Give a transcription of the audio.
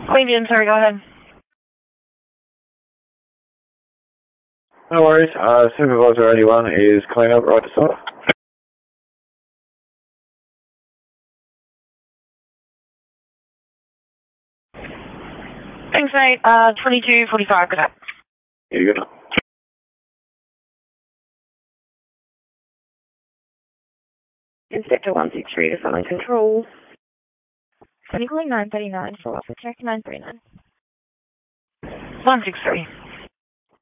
Queanbeyan, sorry, go ahead. No worries. Supervisor 81 is clean up right to side. Thanks, mate. 22:45, good night. Yeah, good night. Inspector 163 to Southern Control. Can you call 939 for officer check 939? 163.